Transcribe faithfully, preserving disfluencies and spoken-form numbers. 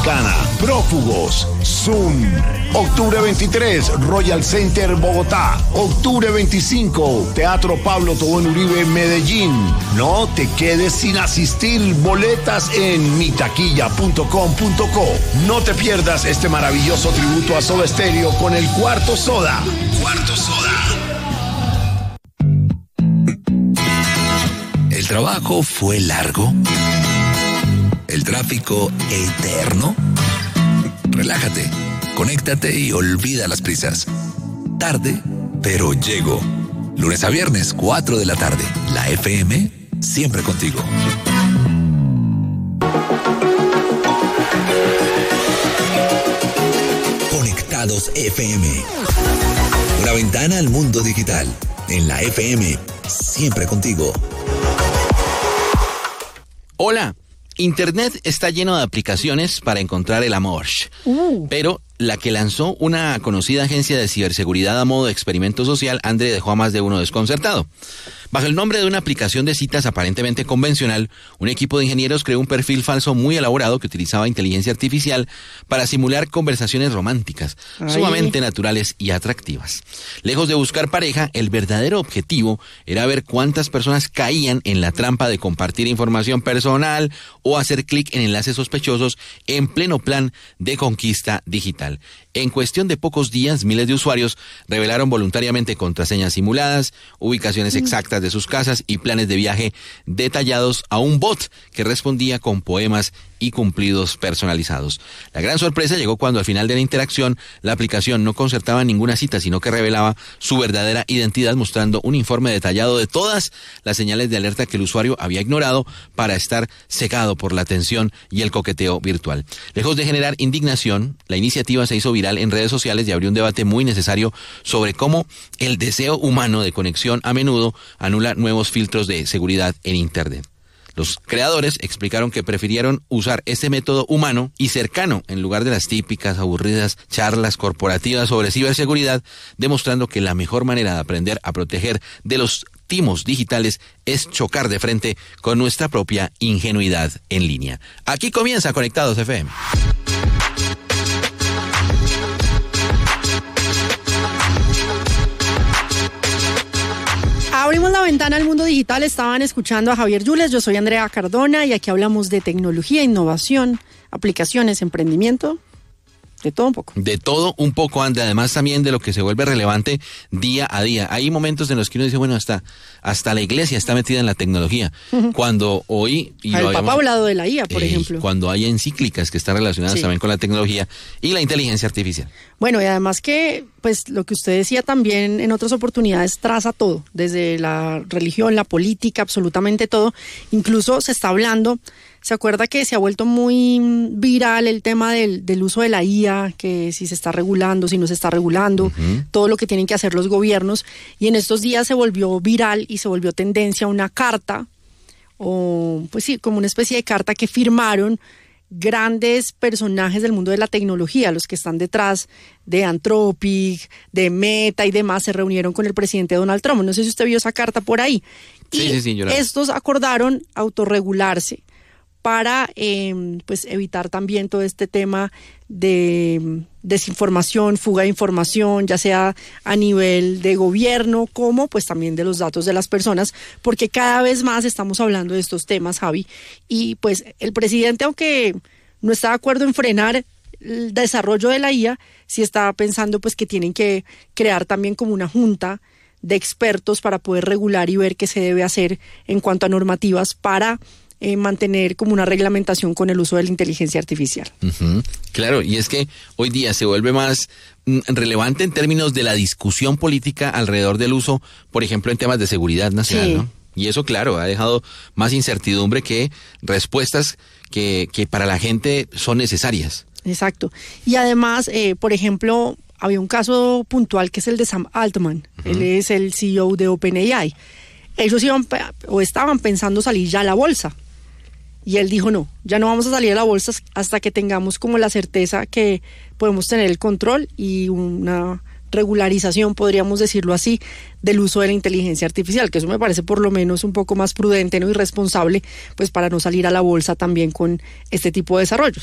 Dominicana, Prófugos, Zoom. Octubre veintitrés, Royal Center, Bogotá. Octubre veinticinco, Teatro Pablo Tobón Uribe, Medellín. No te quedes sin asistir. Boletas en mi taquilla punto com punto co. No te pierdas este maravilloso tributo a Soda Stereo con el Cuarto Soda. Cuarto Soda. El trabajo fue largo. El tráfico eterno. Relájate, conéctate y olvida las prisas. Tarde, pero llego. Lunes a viernes, cuatro de la tarde. La F M, siempre contigo. Conectados F M. Una ventana al mundo digital. En la F M, siempre contigo. Hola, Internet está lleno de aplicaciones para encontrar el amor, uh. pero la que lanzó una conocida agencia de ciberseguridad a modo de experimento social, André, dejó a más de uno desconcertado. Bajo el nombre de una aplicación de citas aparentemente convencional, un equipo de ingenieros creó un perfil falso muy elaborado que utilizaba inteligencia artificial para simular conversaciones románticas, Ay. sumamente naturales y atractivas. Lejos de buscar pareja, el verdadero objetivo era ver cuántas personas caían en la trampa de compartir información personal o hacer clic en enlaces sospechosos en pleno plan de conquista digital. En cuestión de pocos días, miles de usuarios revelaron voluntariamente contraseñas simuladas, ubicaciones exactas de sus casas y planes de viaje detallados a un bot que respondía con poemas y cumplidos personalizados. La gran sorpresa llegó cuando al final de la interacción la aplicación no concertaba ninguna cita, sino que revelaba su verdadera identidad, mostrando un informe detallado de todas las señales de alerta que el usuario había ignorado para estar cegado por la tensión y el coqueteo virtual. Lejos de generar indignación, la iniciativa se hizo viral en redes sociales y abrió un debate muy necesario sobre cómo el deseo humano de conexión a menudo anula nuevos filtros de seguridad en Internet. Los creadores explicaron que prefirieron usar este método humano y cercano en lugar de las típicas aburridas charlas corporativas sobre ciberseguridad, demostrando que la mejor manera de aprender a proteger de los timos digitales es chocar de frente con nuestra propia ingenuidad en línea. Aquí comienza Conectados F M. Abrimos la ventana al mundo digital. Estaban escuchando a Javier Yules, yo soy Andrea Cardona y aquí hablamos de tecnología, innovación, aplicaciones, emprendimiento, de todo un poco. De todo un poco, Andrea, además también de lo que se vuelve relevante día a día. Hay momentos en los que uno dice, bueno, hasta, hasta la iglesia está metida en la tecnología. Uh-huh. Cuando hoy... Y el Papa ha hablado de la I A, por eh, ejemplo. Cuando hay encíclicas que están relacionadas sí. también con la tecnología y la inteligencia artificial. Bueno, y además que, pues, lo que usted decía también en otras oportunidades traza todo, desde la religión, la política, absolutamente todo. Incluso se está hablando... ¿Se acuerda que se ha vuelto muy viral el tema del, del uso de la I A, que si se está regulando, si no se está regulando, uh-huh. todo lo que tienen que hacer los gobiernos? Y en estos días se volvió viral y se volvió tendencia una carta, o pues sí, como una especie de carta que firmaron grandes personajes del mundo de la tecnología, los que están detrás de Anthropic, de Meta y demás, se reunieron con el presidente Donald Trump. No sé si usted vio esa carta por ahí. Sí, y sí, sí, yo la... estos acordaron autorregularse para eh, pues evitar también todo este tema de desinformación, fuga de información, ya sea a nivel de gobierno como pues también de los datos de las personas, porque cada vez más estamos hablando de estos temas, Javi, y pues el presidente, aunque no está de acuerdo en frenar el desarrollo de la I A, sí está pensando pues que tienen que crear también como una junta de expertos para poder regular y ver qué se debe hacer en cuanto a normativas para Eh, mantener como una reglamentación con el uso de la inteligencia artificial. Uh-huh. Claro, y es que hoy día se vuelve más mm, relevante en términos de la discusión política alrededor del uso, por ejemplo, en temas de seguridad nacional, sí. ¿no? Y eso, claro, ha dejado más incertidumbre que respuestas que, que para la gente son necesarias. Exacto. Y además, eh, por ejemplo, había un caso puntual que es el de Sam Altman. Uh-huh. Él es el C E O de OpenAI. Ellos iban o estaban pensando salir ya a la bolsa. Y él dijo, no, ya no vamos a salir a la bolsa hasta que tengamos como la certeza que podemos tener el control y una regularización, podríamos decirlo así, del uso de la inteligencia artificial, que eso me parece por lo menos un poco más prudente, ¿no? Y responsable, pues para no salir a la bolsa también con este tipo de desarrollos.